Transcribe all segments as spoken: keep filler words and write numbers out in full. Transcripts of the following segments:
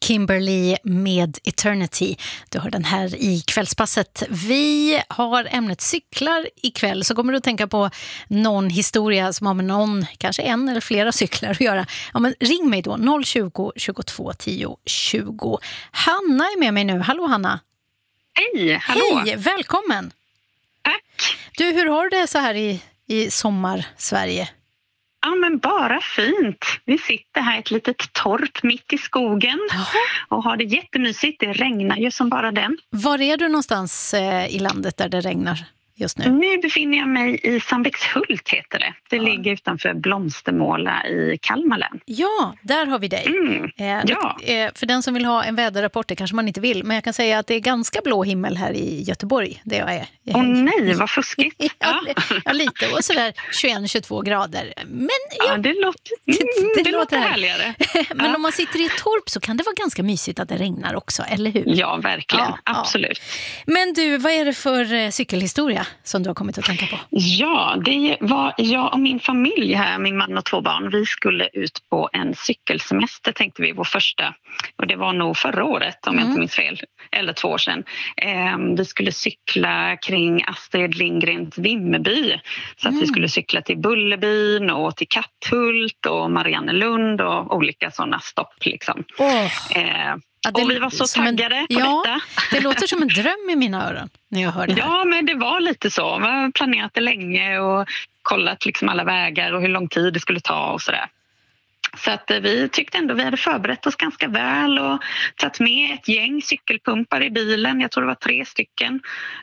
Kimberly med Eternity. Du hör den här i kvällspasset. Vi har ämnet cyklar ikväll, så kommer du att tänka på någon historia som har med någon, kanske en eller flera cyklar att göra. Ja, men ring mig då, noll tjugo, tjugotvå, tio, tjugo. Hanna är med mig nu. Hallå Hanna. Hej, hallå. Hej, välkommen. Tack. Du, hur har du det så här i, i sommar-Sverige? Ja, men bara fint. Vi sitter här i ett litet torp mitt i skogen. Jaha. Och har det jättemysigt. Det regnar ju som bara den. Var är du någonstans eh, i landet där det regnar just nu? Nu befinner jag mig i Sandbäckshult heter det. Det ja. ligger utanför Blomstermåla i Kalmar län. Ja, där har vi dig. Mm. Eh, ja. eh, för den som vill ha en väderrapport, det kanske man inte vill. Men jag kan säga att det är ganska blå himmel här i Göteborg. Det jag är. Åh nej, vad fuskigt. ja, ja, lite. Och sådär tjugoett till tjugotvå grader. Men ja, ja det låter, mm, det, det låter härligare. Men ja. om man sitter i ett torp så kan det vara ganska mysigt att det regnar också, eller hur? Ja, verkligen. Ja, absolut. Ja. Men du, vad är det för eh, cykelhistoria som du har kommit att tänka på? Ja, det var jag och min familj här, min man och två barn. Vi skulle ut på en cykelsemester, tänkte vi, vår första. Och det var nog förra året, om mm. jag inte minns fel. Eller två år sedan. Eh, vi skulle cykla kring Astrid Lindgrens Vimmerby. Så att mm. vi skulle cykla till Bullerbyn och till Katthult och Mariannelund och olika sådana stopp liksom. Oh. Eh, Ja, det, och vi var så taggade en, på ja, detta. Det låter som en dröm i mina öron när jag hör det här. Ja, men det var lite så. Vi har planerat det länge och kollat liksom alla vägar och hur lång tid det skulle ta och sådär. Så att vi tyckte ändå vi hade förberett oss ganska väl och tagit med ett gäng cykelpumpar i bilen. Jag tror det var tre stycken.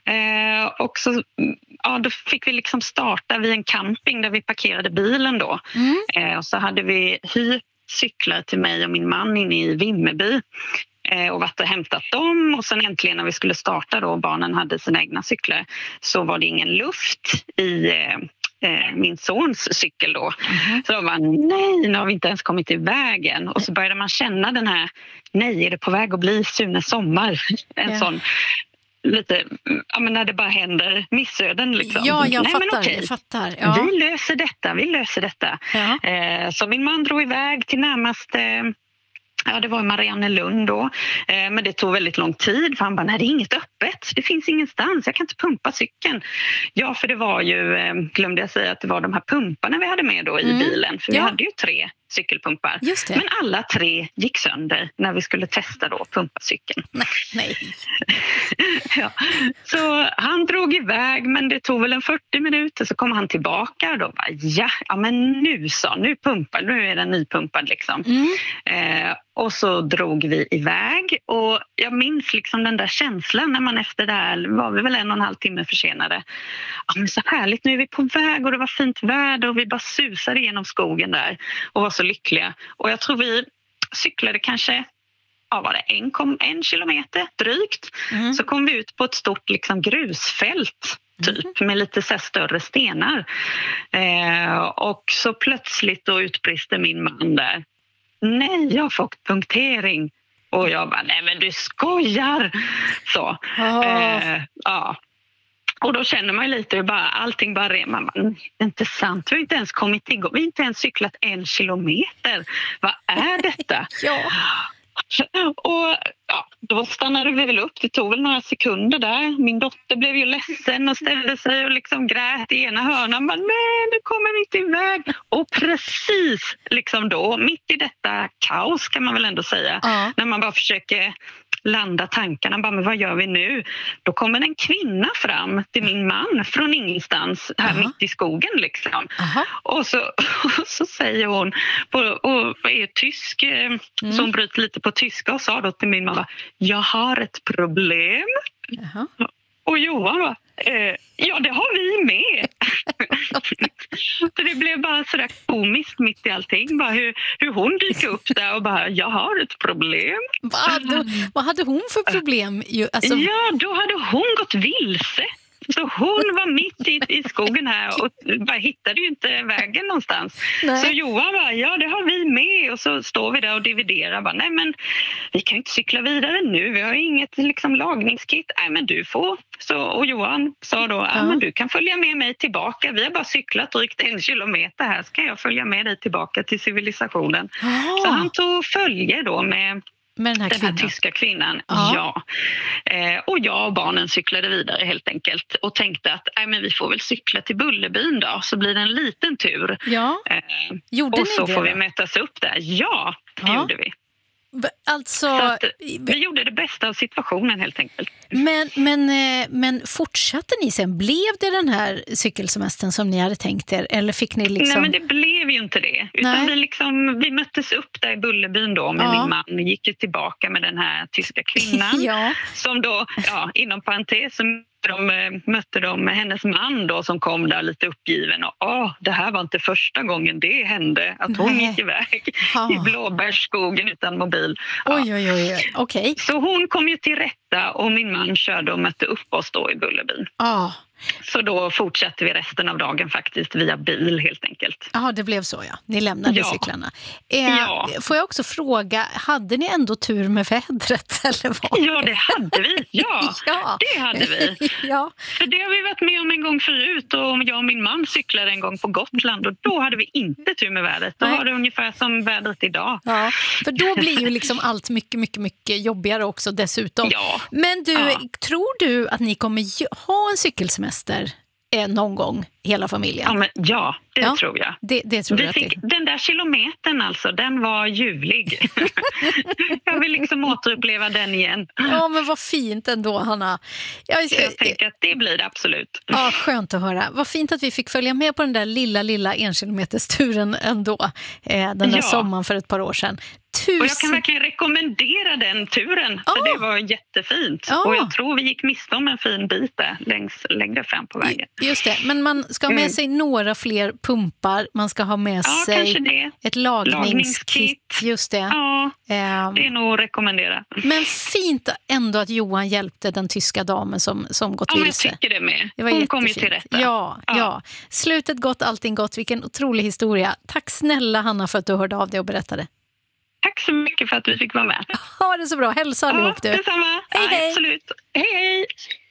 Eh, och så ja, då fick vi liksom starta vid en camping där vi parkerade bilen då. Mm. Eh, och så hade vi hyrt cyklar till mig och min man inne i Vimmerby eh, och varit och hämtat dem. Och sen äntligen när vi skulle starta då och barnen hade sina egna cyklar så var det ingen luft i eh, min sons cykel då. Mm-hmm. Så då var nej, nu har vi inte ens kommit till vägen. Och så började man känna den här, nej, är det på väg att bli Sunes sommar? En yeah. sån lite, ja men när det bara händer missöden liksom. Ja, jag nej, fattar, men okej. jag fattar. Ja. Vi löser detta, vi löser detta. Ja. Eh, så min man drog iväg till närmaste, ja det var Mariannelund då, eh, men det tog väldigt lång tid för han bara, nej det är inget öppet, det finns ingenstans, jag kan inte pumpa cykeln. Ja, för det var ju, eh, glömde jag säga att det var de här pumparna vi hade med då i mm. bilen, för ja. vi hade ju tre cykelpumpar. Just det. Men alla tre gick sönder när vi skulle testa då pumpa cykeln. Nej. nej. ja. Så han drog iväg, men det tog väl en fyrtio minuter så kom han tillbaka och då bara, ja, ja men nu så, nu pumpar, nu är den nypumpad liksom. Mm. Eh, och så drog vi iväg och jag minns liksom den där känslan när man efter det här var vi väl en och en halv timme försenade. Ja men så härligt, nu är vi på väg och det var fint väder och vi bara susade genom skogen där och var så lyckliga. Och jag tror vi cyklade kanske, ja var det en, kom, en kilometer drygt. Mm. Så kom vi ut på ett stort liksom grusfält typ med lite så här större stenar. Eh, och så plötsligt då utbrister min man där. Nej, jag har fått punktering. Och jag bara, nej men du skojar. Så, oh. eh, ja. Och då känner man lite hur bara, allting bara är, man bara, det är inte sant, vi har inte ens kommit igång, vi har inte ens cyklat en kilometer. Vad är detta? ja. Och ja, då stannade vi väl upp, det tog väl några sekunder där. Min dotter blev ju ledsen och ställde sig och liksom grät i ena hörnan. Men nej, nu kommer vi inte iväg. Och precis liksom då, mitt i detta kaos kan man väl ändå säga, uh. när man bara försöker landa tankarna, bara, men vad gör vi nu? Då kommer en kvinna fram till min man från ingenstans här uh-huh. mitt i skogen liksom. Uh-huh. Och, så, och så säger hon, på, och är tysk, mm. så hon bryter lite på tyska och sa då till min mamma, jag har ett problem. Uh-huh. Och Johan va, eh, ja det har vi med. Så det blev bara sådär komiskt mitt i allting. Bara hur, hur hon dyker upp där och bara, jag har ett problem. Vad hade, vad hade hon för problem? Alltså... Ja, då hade hon gått vilse. Så hon var mitt i, i skogen här och bara hittade ju inte vägen någonstans. Nej. Så Johan bara, ja det har vi med. Och så står vi där och dividerar. Bara, nej men vi kan inte cykla vidare nu. Vi har inget liksom, lagningskit. Nej men du får. Så, och Johan sa då, ja. men du kan följa med mig tillbaka. Vi har bara cyklat drygt en kilometer här. Så kan jag följa med dig tillbaka till civilisationen. Oh. Så han tog följe då med Med den här den kvinnan? här tyska kvinnan, ja. ja. Eh, och jag och barnen cyklade vidare helt enkelt och tänkte att nej, men vi får väl cykla till Bullerbyn då, så blir det en liten tur. Ja. Eh, Gjorde och ni så det får då? vi mötas upp där. Ja, det Ja. gjorde vi. Alltså, Så att vi gjorde det bästa av situationen helt enkelt. men, men, eh, men fortsatte ni sen? Blev det den här cykelsemestern som ni hade tänkt er? Eller fick ni liksom... Nej, men det blev ju inte det. Utan vi, liksom, vi möttes upp där i Bullerbyn då med ja. min man. Gick ju tillbaka med den här tyska kvinnan. ja. Som då, ja, inom parentes, så de, mötte de hennes man då som kom där lite uppgiven. Och åh, det här var inte första gången det hände. Att hon Nej. gick iväg ja. i blåbärsskogen utan mobil. Ja. Oj, oj, oj. Okej. Okay. Så hon kom ju till rätta och min man körde och mötte upp oss då i Bullerbyn. Ja. Så då fortsatte vi resten av dagen faktiskt via bil helt enkelt. Ja, det blev så ja. Ni lämnade ja. cyklarna. Eh, ja. Får jag också fråga, hade ni ändå tur med vädret eller vad? Ja, det hade vi. Ja, ja. det hade vi. ja. För det har vi varit med om en gång förut och jag och min man cyklade en gång på Gotland och då hade vi inte tur med vädret. Då Nej. var det ungefär som vädret idag. Ja, för då blir ju liksom allt mycket, mycket, mycket jobbigare också dessutom. Ja. Men du, ja. tror du att ni kommer ha en cykelsemester eh, någon gång, hela familjen? Ja, men, ja det ja. tror jag. Det, det tror vi jag fick, det. Den där kilometern alltså, den var ljuvlig. jag vill liksom återuppleva den igen. Ja, men vad fint ändå, Hanna. Jag, jag, jag tänker att det blir det absolut. Ja, skönt att höra. Vad fint att vi fick följa med på den där lilla, lilla enkilometersturen ändå. Eh, den där ja. sommaren för ett par år sedan. Tusen... Och jag kan verkligen rekommendera den turen, för ja. det var jättefint. Ja. Och jag tror vi gick miste om en fin bit där, längs, längre fram på vägen. Just det, men man ska ha med mm. sig några fler pumpar. Man ska ha med ja, sig ett lagningskit. lagningskit. Just det. Ja, um, det är nog att rekommendera. Men fint ändå att Johan hjälpte den tyska damen som, som gått ja, vilse. Ja, jag tycker det med. Det var Hon jättefint. kom ju till rätta. Ja, ja. ja. Slutet gott, allting gott. Vilken otrolig historia. Tack snälla, Hanna, för att du hörde av dig och berättade. Tack så mycket för att vi fick vara med. Ha det så bra. Hälsa allihop, ja, du. Detsamma. Hej, hej. Ja, absolut. Hej, hej.